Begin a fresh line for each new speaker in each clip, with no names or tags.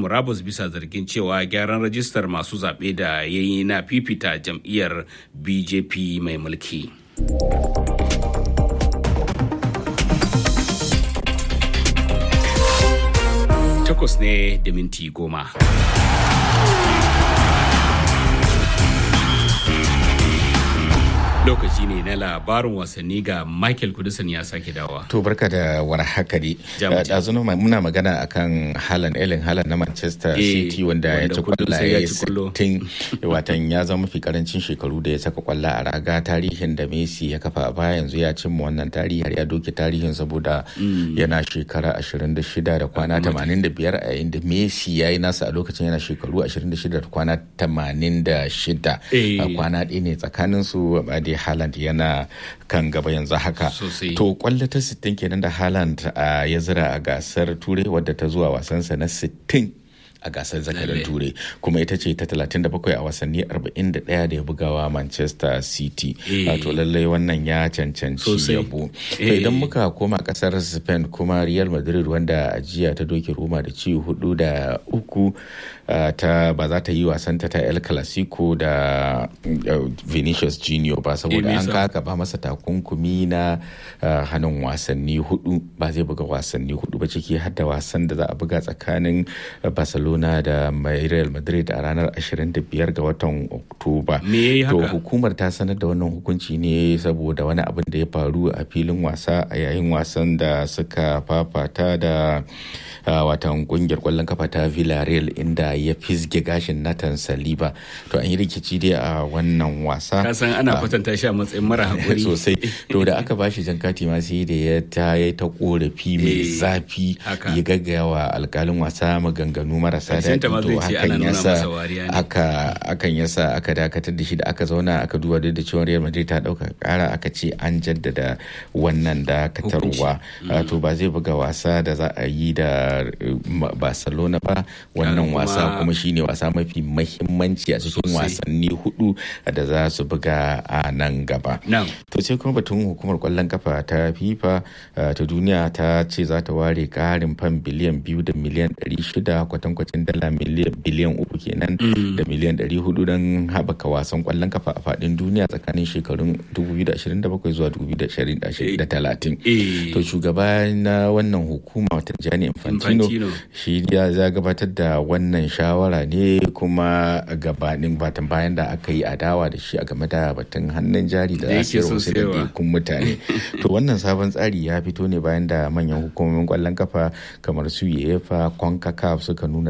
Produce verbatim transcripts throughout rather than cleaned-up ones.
murabus bisa zargin cewa gyaran rajistar masu zaɓe da ya yi na fifita jam'iyyar B J P mai mulki. Takwas ne da minti goma. Lokaci ne na labarin wasanni ga Michael Kudusan ya sake dawa.
To barka da war hakari. Ɗazuno muna magana akan Haaland, Erling Haaland na Manchester City wanda ya ci kwallaye sittin, watan ya zama mafi karancin shekaru da ya saka kwalla a raga, tarihin da Messi ya kafa a baya yanzu ya cimma wannan tarihi har ya doke tarihin saboda yana shekara ashirin da shida da kwana tamanin da biyar a yayin da Messi ya yi nasa a lokacin yana shekaru ashirin da shida da kwana tamanin da shida. Kwana ɗaya ne tsakaninsu dai Haaland yana kan gaba yanzu haka.
Sosai.
To kwallo ta sittin kenan da Haaland uh, ya zira a gasar Turai wadda ta zuwa wasansa na sittin a gasar zakarin Turai, kuma ita ce ta talatin da bakwai a wasanni arba'in da ɗaya da ya bugawa Manchester City.
E.
To lallai wannan ya cancanci yabo.
E.
To idan muka koma kasar Spain kuma Real Madrid wanda a jiya ta doke Roma da ci hudu da uku, uh, ta ba za ta yi wasanta ta El Clasico da uh, Vinicius Junior ba saboda e, an kaka ba masa takunkumi na uh, hannun wasanni hudu, ba zai buga wasanni hudu ba, ciki har da wasan da za a buga tsakanin uh, Barcelona da Real Madrid a ranar ashirin da biyar ga watan Oktoba. To hukumar ta sanar da wannan hukunci ne saboda wani abin da ya faru a filin wasa a yayin wasan da suka fafata da Uh, watan kungiyar kwallon kafa ta Villarreal inda ya fisge gashin Nathan Saliba. To an yi rikici dai a wannan wasa.
Kasan ana kwatanta shi a matsayin mara hakuri
sosai. To da aka bashi jan kati ma sai da ya ta yi ta korafi mai zafi, ya gaggaya wa alkalin wasa maganganu marasa daɗi. To hakan yasa aka akan yasa aka dakatar da shi, da aka zauna aka duba da cewa Real Madrid ta dauka kara, aka ce an jaddada wannan dakatarwa. Uh, to ba zai buga wasa da za a yi da Barcelona ba wannan wasa, kuma shine wasa mafi mahimmanci a cikin wasanni hudu da za su buga a nan gaba. To sai kuma batun hukumar kwallon kafa ta FIFA ta duniya ta ce za ta ware karin fan biliyan biyu da miliyan ɗari shida, kwatankwacin dala miliyan biliyan uku kenan da miliyan ɗari hudu don haɓaka wasan kwallon kafa a faɗin duniya tsakanin shekarun dubu biyu da ashirin da bakwai zuwa dubu biyu da talatin. To shugaba na wannan hukuma wata Gianni Infantino shi ya gabatar da wannan shawara ne kuma gabanin batan bayan da aka yi adawa da shi a game da batun hannun jari da asiyar wasu ɗaiɗaikun mutane. To wannan sabon tsari ya fito ne bayan da manyan hukumomin kwallon kafa kamar su UEFA, CONCACAF suka nuna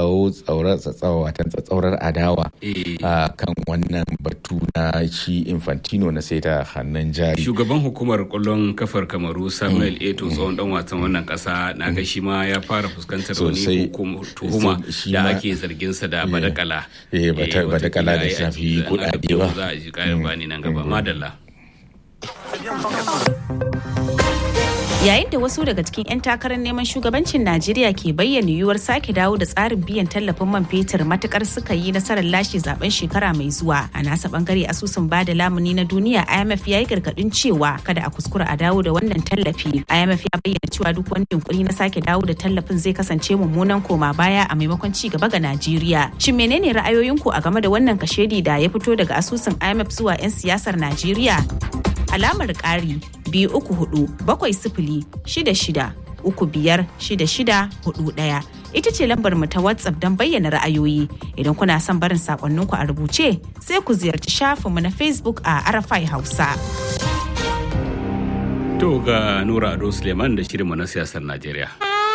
tsatsaurar adawa a kan wannan batu na shi Infantino na sai da hannun jari.
Shugaban hukumar kwallon kafar Kamaru Samuel Eto'o, tsohon dan wasan wannan kasa, na ga shi ma ya fara fuskantar wani tuhuma da ake zargin sa da badakala.
Eh badakala da shafi kudade ba.
Za a ji kayan bani nan gaba. Madalla.
Yayin da wasu daga cikin 'yan takarar neman shugabancin Najeriya ke bayyana yiwuwar sake dawo da tsarin biyan tallafin man fetur matukar suka yi nasarar lashe zaben shekara mai zuwa, a nasa bangare asusun bada lamuni na duniya I M F ya yi gargadin cewa kada a kuskura a dawo da wannan tallafi. I M F ya bayyana cewa duk wani yunkuri na sake dawo da tallafin zai kasance mummunan koma baya a maimakon ci gaba ga Najeriya. Shin menene ra'ayoyinku a game da wannan kashedi da ya fito daga asusun I M F zuwa 'yan siyasar Najeriya? Alamar ƙari biyu uku hudu bakwai sifili shida shida uku biyar shida shida hudu ɗaya ita ce lambar mu ta WhatsApp don bayyana ra'ayoyi. Idan kuna son barin sakonninku a rubuce sai ku ziyarci shafinmu na Facebook a Arafai Hausa.
To ga Nura Ado Suleiman da shirinmu na siyasar Najeriya.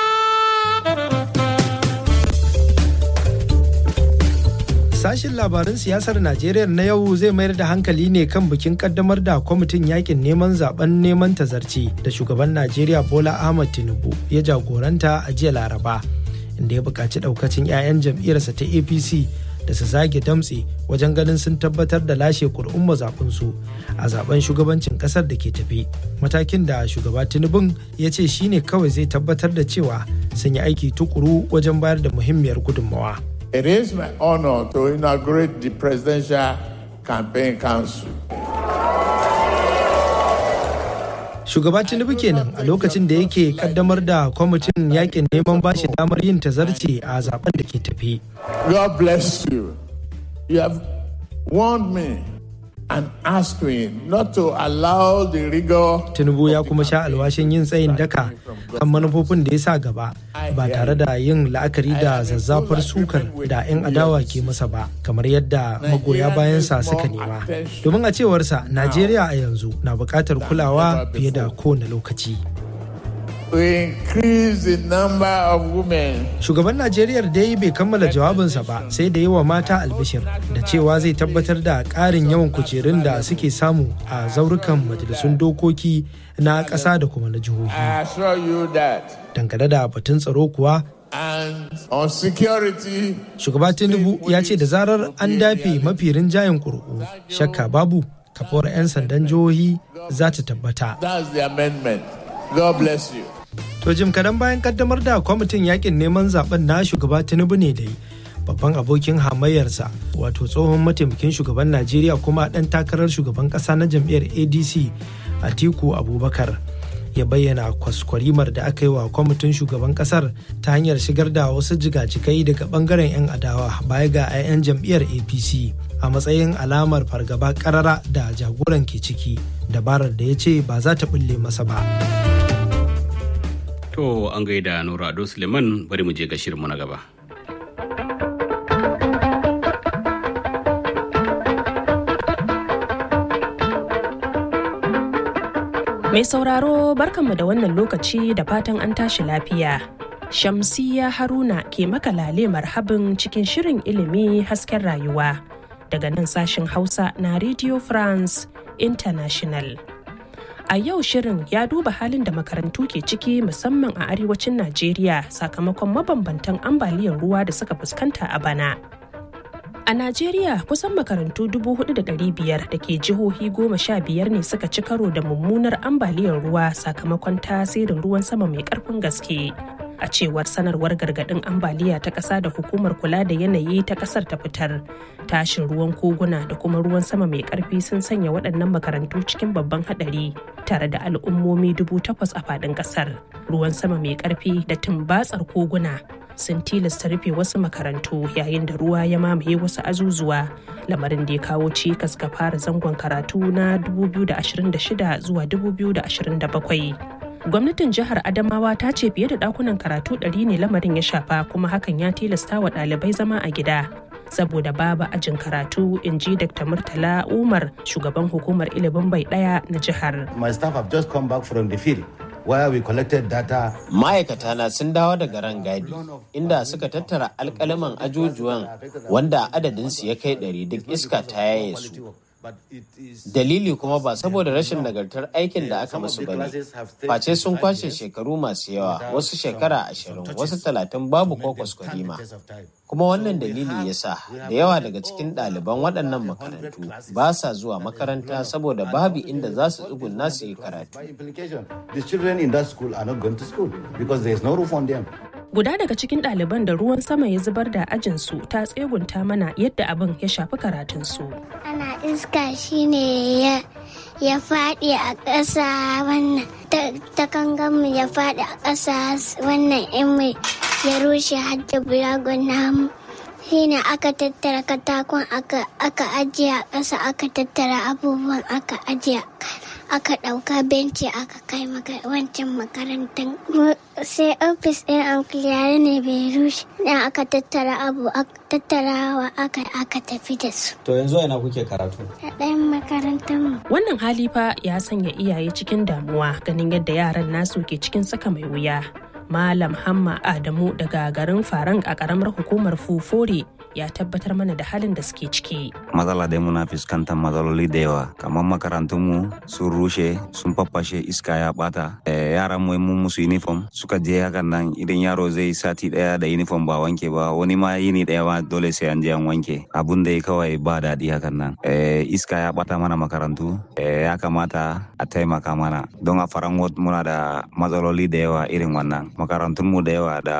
Sashin labarin siyasar Najeriya na yau zai mayar da hankali ne kan bikin kaddamar da kwamitin yakin neman zaben neman tazarci da shugaban Najeriya Bola Ahmed Tinubu ya jagoranta a jiya Laraba, inda ya buƙaci ɗaukacin 'ya'yan jam'iyyarsa ta A P C da su zage damtse wajen ganin sun tabbatar da lashe ƙuri'un mazaɓinsu a zaben shugabancin ƙasar da ke tafi. Matakin da shugaba Tinubun ya ce shine kawai zai tabbatar da cewa sun yi aiki tukuru wajen bayar da muhimmiyar gudunmawa.
It is my honor to inaugurate the Presidential Campaign Council.
Shugaba Tinubu kenan a lokacin da yake kaddamar da kwamitin yakin neman bashi damar yin tazarce a zaben da ke tafi.
God bless you. You have warned me and asked me not to allow the rigor.
Tinubu ya kuma sha alwashin yin tsayin daka kan manufofin da ya sa gaba ba tare da yin la'akari da zazzafar sukar da 'yan adawa ke masa ba, kamar yadda magoya bayansa suka nema. Domin a cewarsa, Najeriya a yanzu na buƙatar kulawa fiye da kowane lokaci. Shugaban Najeriya dai bai kammala jawabinsa ba sai da yi wa mata albishir da cewa zai tabbatar da ƙarin yawan kujerun da suke samu a zaurukan majalisun dokoki na ƙasa da kuma na jihohi. Dangane da batun tsaro kuwa, Shugaba Tinubu ya ce da zarar an dafe mafi rinjayen ƙuri'u, shakka babu kafuwar 'yan sandan jihohi za ta tabbata.
God bless you.
To jim kadan bayan kaddamar da kwamitin yakin neman zaben na shugaba Tinubu ne dai babban abokin hamayyarsa wato tsohon mataimakin shugaban Najeriya kuma dan takarar shugaban kasa na jam'iyyar A D C Atiku Abubakar ya bayyana kwaskwarimar da aka yi wa kwamitin shugaban kasar ta hanyar shigar da wasu jigajigai daga bangaren 'yan adawa baya ga 'ya'yan jam'iyyar A P C a matsayin alamar fargaba karara da jagoran ke ciki, dabarar da ya ce ba za ta bulle masa ba.
To an gaida Nura Ado Suleiman, bari mu je ga shirinmu na gaba.
Mai sauraro barkanmu da wannan lokaci da fatan an tashi lafiya. Shamsiyya Haruna ke maka lale marhabin cikin shirin ilimi hasken rayuwa daga nan sashen Hausa na Radio France International. A yau shirin ya duba halin da makarantu ke ciki musamman a arewacin Najeriya sakamakon mabambantan ambaliyar ruwa da suka fuskanta a bana. A Najeriya kusan makarantu dubu hudu da ɗari biyar da ke jihohi goma sha biyar ne suka ci karo da mummunar ambaliyar ruwa sakamakon tasirin ruwan sama mai ƙarfin gaske. A cewar sanarwar gargaɗin ambaliya ta ƙasa da hukumar kula da yanayi ta ƙasar ta fitar, tashin ruwan koguna da kuma ruwan sama mai ƙarfi sun sanya waɗannan makarantu cikin babban haɗari tare da al'ummomi dubu takwas a faɗin ƙasar. Ruwan sama mai ƙarfi da tumbatsar koguna sun tilasta rufe wasu makarantu yayin da ruwa ya mamaye wasu azuzuwa, lamarin da ya kawo cikas ga fara zangon karatu na dubu biyu da ashirin da shida zuwa dubu biyu da ashirin da bakwai. Gwamnatin jihar Adamawa ta ce fiye da ɗakunan karatu ɗari ne lamarin ya shafa, kuma hakan ya tilasta wa ɗalibai zama a gida saboda babu ajin karatu, in ji Doctor Murtala Umar, shugaban hukumar ilimin bai ɗaya na jihar.
My staff have just come back from the field where we collected data.
Ma'aikata na sun dawo daga rangadi inda suka tattara alƙalaman ajujuwan wanda adadinsu ya kai ɗari duk iska ta yaye su. Dalili kuma ba saboda rashin nagartar aikin da aka musu bane, face sun kwashe shekaru masu yawa, wasu shekara ashirin, wasu talatin babu ko kwaskwarima. Kuma wannan dalili yasa da yawa daga cikin ɗaliban waɗannan makarantu ba sa zuwa makaranta saboda babu inda za su tsuguna su yi karatu.
Guda daga cikin ɗaliban da ruwan sama ya zubar da ajinsu ta tsegunta mana yadda abin ya shafi karatunsu.
Ana iska shine ya ya faɗi a ƙasa, wannan ta kanganmu ya faɗi a ƙasa, wannan in mai ya rushe hadda bulagon namu. Shine aka tattara katakon aka ajiye a ƙasa, aka tattara abubuwan aka ajiye, aka ɗauka benci aka kai wancan makarantar. Sai ofis ɗin amkiliyar ne bai rushe, dan aka tattara abu tattarawa aka aka tafi da su.
To yanzu ina kuke karatu?
A ɗayan makarantar mu.
Wannan hali fa ya sanya iyaye cikin damuwa ganin yadda yaran nasu ke cikin tsaka mai wuya. Malam Hamma Adamu daga garin Farang a ƙaramar hukumar Fufore ya tabbatar mana da halin da suke ciki.
Matsala dai muna fuskantar matsaloli da yawa, kamar makarantunmu sun rushe, sun faffashe, iska ya bata. E, yaran mu mun musu uniform suka je hakan nan, idan yaro zai sati daya da uniform ba wanke ba, wani ma yini daya ma dole sai an je an wanke. Abun da kawai ba daɗi hakan nan. E, iska ya bata mana makarantu, e, ya kamata a taimaka mana don a Farang muna da matsaloli da yawa irin wannan. makarantun mu da yawa da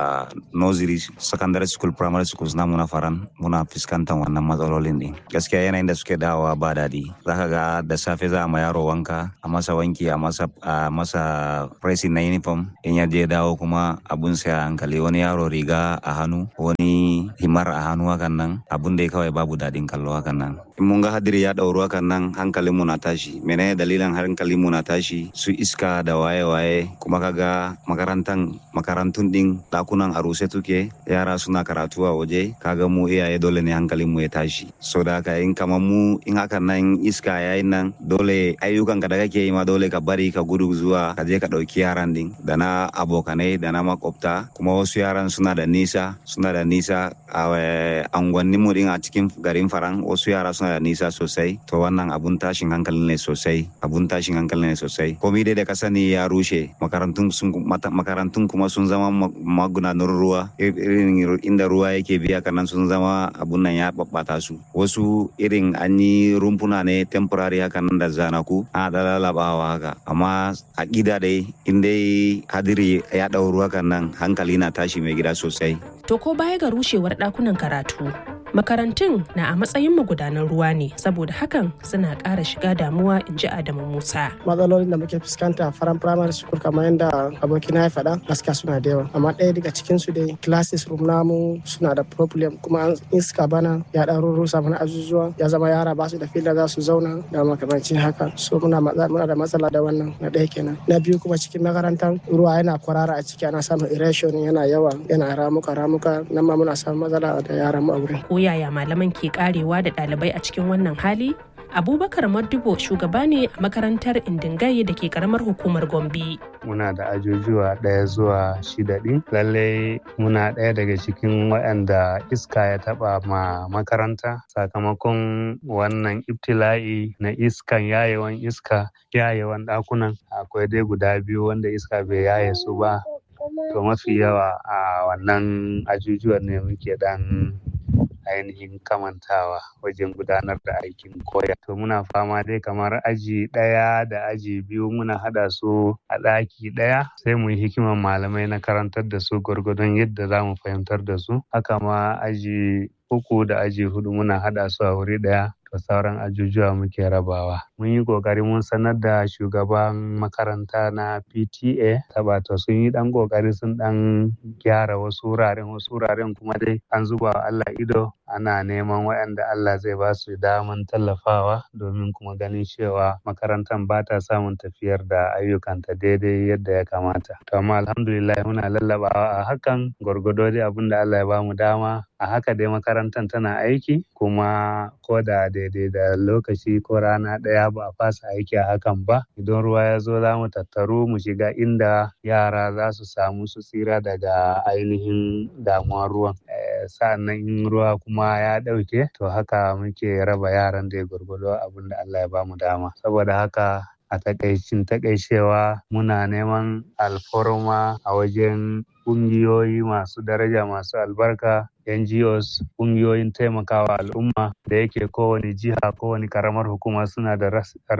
nursery secondary school primary schools na muna faran muna fuskantar wannan matsalolin din gaskiya yanayin da suke dawowa ba daɗi zaka ga da safe za a ma yaro wanka a masa wanki a masa a masa pressing na uniform in ya je dawo kuma abun sai a hankali wani yaro riga a hannu wani himar a hannu hakan nan abun da kawai babu daɗin kallo hakan nan in mun ga hadiri ya ɗauru hakan nan hankalin mu na tashi menene dalilan hankalin mu na tashi su iska da waye-waye kuma kaga makarantan makarantun din dakunan a ruse tuke yara suna karatu a waje kaga mu iyaye dole ne hankalin mu ya tashi so da haka in kamar mu in hakan nan iska yayin nan dole ayyukan ka da kake yi ma dole ka bari ka gudu zuwa ka je ka ɗauki yaran din da na abokanai da na makwabta kuma wasu yaran suna da nisa suna da nisa a angwannin mu din a cikin garin Faran wasu yara suna da nisa sosai to wannan abun tashin hankali ne sosai abun tashin hankali ne sosai komai dai da ka sani ya rushe makarantun sun makarantun kuma sun zama magudanar ruwa irin inda ruwa yake biya kanan sun zama abun nan ya babbata su wasu irin an yi rumfuna ne temporary haka nan da zanaku ana da lalabawa haka amma a gida dai in dai hadiri ya ɗau ruwa kan nan hankali na tashi mai gida sosai.
To ko baya ga rushewar ɗakunan karatu makarantun na a matsayin magudanan ruwa ne saboda hakan suna ƙara shiga damuwa in ji Adamu Musa.
Matsalolin da muke fuskanta a Faran primary school kamar yadda abokina ya faɗa gaskiya suna da yawa amma ɗaya daga cikin su dai classes room namu suna da problem kuma iska bana ya ɗan rusa mana azuzuwa ya zama yara ba su da fila za su zauna da makamancin haka so muna muna da matsala da wannan na ɗaya kenan na biyu kuma cikin makarantar ruwa yana kwarara a ciki ana samun erosion yana yawa yana ramuka ramuka nan ma muna samun matsala da yaran mu a wurin.
Yaya malaman ke karewa da ɗalibai a cikin wannan hali? Abubakar Modibo shugaba ne a makarantar Indingaye da ke karamar hukumar Gombe.
Muna da ajujuwa ɗaya zuwa shida ɗin. Lallai muna ɗaya daga cikin waɗanda iska ya taɓa ma makaranta sakamakon wannan ibtila'i na iskan yayewan iska yayewan ɗakunan akwai dai guda biyu wanda iska bai yaye su ba. To mafi yawa a wannan ajujuwan ne muke dan ainihin kamantawa wajen gudanar da aikin koya. To muna fama dai kamar aji ɗaya da aji biyu muna haɗa su a ɗaki ɗaya sai mu yi hikiman malamai na karantar da su gwargwadon yadda za mu fahimtar da su. Haka ma aji uku da aji hudu muna haɗa su a wuri ɗaya. To sauran ajujuwa muke rabawa. Mun yi ƙoƙari mun sanar da shugaban makaranta na P T A tabato sun yi ɗan ƙoƙari sun ɗan gyara wasu wuraren wasu wuraren kuma dai an zuba wa Allah ido ana neman waɗanda Allah zai ba su daman tallafawa domin kuma ganin cewa makarantar ba ta samun tafiyar da ayyukanta daidai yadda ya kamata. To amma alhamdulillah muna lallabawa a hakan gwargwado dai abin da Allah ya ba mu dama a haka dai makarantar tana aiki kuma ko da daidai da lokaci ko rana ɗaya ba a fasa aiki a hakan ba idan ruwa ya zo za mu tattaru mu shiga inda yara za su samu su tsira daga ainihin damuwar ruwan sa'an nan in ruwa kuma ya ɗauke to haka muke raba yaran da ya gwargwado abin da Allah ya bamu dama saboda haka a takaicin takaicewa muna neman alfarma a wajen ƙungiyoyi masu daraja masu albarka N G Os ƙungiyoyin taimakawa al'umma da yake kowane jiha kowane karamar hukuma suna da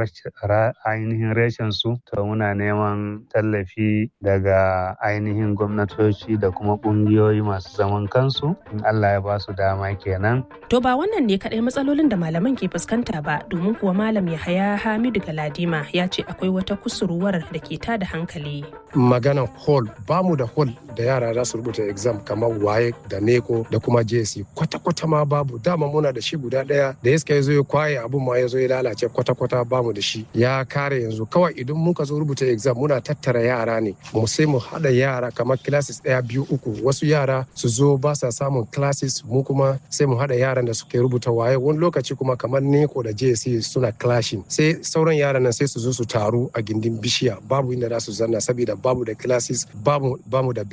ainihin reshen su to muna neman tallafi daga ainihin gwamnatoci da kuma ƙungiyoyi masu zaman kansu in Allah ya ba su dama kenan.
To ba wannan ne kaɗai matsalolin da malaman ke fuskanta ba domin kuwa malam Yahaya Hamidu Galadima ya ce akwai wata kusurwar da ke tada hankali.
Maganan hall ba mu da hall da yara za su rubuta exam kamar waye da neko da kuma J C kwata-kwata ma babu dama muna da shi guda daya da iska ya zo ya kwaye abun ma ya zo ya lalace kwata-kwata bamu da shi ya kare yanzu kawai idan muka zo rubuta exam muna tattara yara ne mu sai mu hada yara kamar classes daya biyu uku wasu yara su zo ba sa samun classes mu kuma sai mu hada yaran da suke rubuta waye wani lokaci kuma kamar neko da J C suna clashing sai sauran yaran nan sai su zo su taru a gindin bishiya babu inda za su zanna saboda babu da classes babu bamu da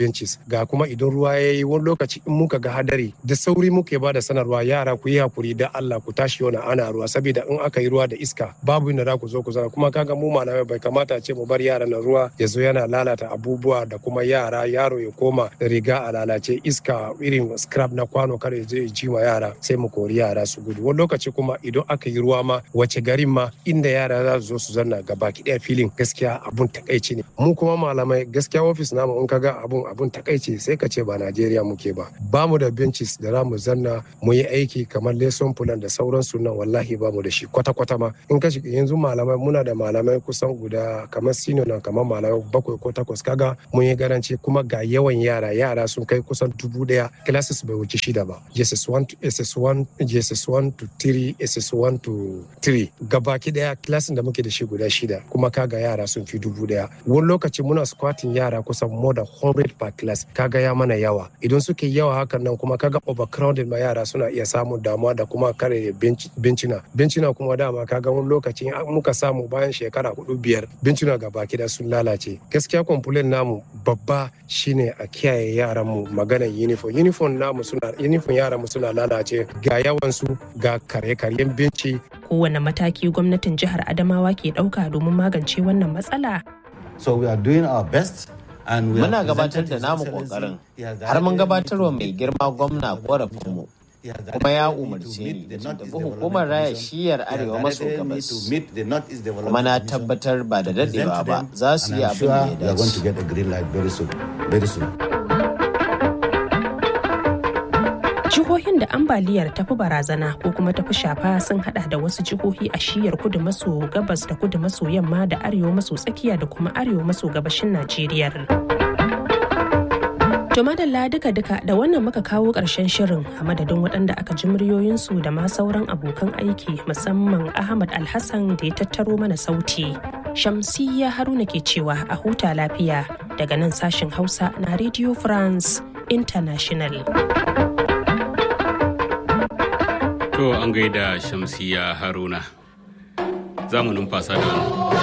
benches ga kuma idan ruwa ya yi wani lokaci in muka ga hadari da sauri muke ba da sanarwa yara ku yi hakuri da Allah ku tashi yau ana ruwa saboda in aka yi ruwa da iska babu inda za ku zo ku zana kuma kaga mu malamai bai kamata ce mu bar yara na ruwa ya zo yana lalata abubuwa da kuma yara yaro ya koma riga a lalace iska irin scrap na kwano kare zai ji ma yara sai mu kori yara su gudu wani lokaci kuma idan aka yi ruwa ma wace garin ma inda yara za su zo su zanna gaba ki daya filin gaskiya abun takaici ne mu kuma malamai gaskiya ofis namu in kaga abun abun takaici sai ka ce ba Najeriya muke ba ba mu da benches da za mu zanna mu yi aiki kamar lesson plan da sauransu nan wallahi ba mu da shi kwata kwata ma in ka shiga yanzu malamai muna da malamai kusan guda kamar senior nan kamar malamai bakwai ko takwas kaga mun yi garanci kuma ga yawan yara yara sun kai kusan dubu daya classes bai wuce shida ba J S S one to S S one J S S one to three S S one to three gabaki daya classes da muke da shi guda shida kuma kaga yara sun fi dubu daya wani lokaci muna squatting yara kusan more than one hundred per class kaga ya mana yawa idan suke yawa hakan nan kuma kaga overcrowded ma yara suna iya samun damuwa da kuma kare bencina bencina kuma dama kaga wani lokaci muka samu bayan shekara hudu biyar bencina gabaki da sun lalace gaskiya complaint namu babba shine a kiyaye yaran mu maganar uniform uniform namu suna uniform yaran mu suna lalace ga yawan su ga kare-karyen benci
kowane mataki gwamnatin jihar Adamawa ke dauka domin magance wannan matsala
so we are doing our best and we
muna gabatar da namu kokarin har mun gabatarwa mai girma gwamna korafin mu kuma ya umarce ni da tafi hukumar raya shiyar arewa maso gabas kuma na tabbatar ba da dadewa ba za su yi abin da ya dace.
Jihohin da ambaliyar tafi barazana ko kuma tafi shafa sun hada da wasu jihohi a shiyar kudu maso gabas da kudu maso yamma da arewa maso tsakiya da kuma arewa maso gabashin Najeriya. To madalla duka-duka da wannan muka kawo ƙarshen shirin a madadin waɗanda aka ji muryoyinsu da ma sauran abokan aiki musamman Ahmad Alhassan da ya tattaro mana sauti. Shamsiyya Haruna ke cewa a huta lafiya daga nan sashen Hausa na Radio France International.
To an gaida Shamsiyya Haruna. Za mu numfasa da wani.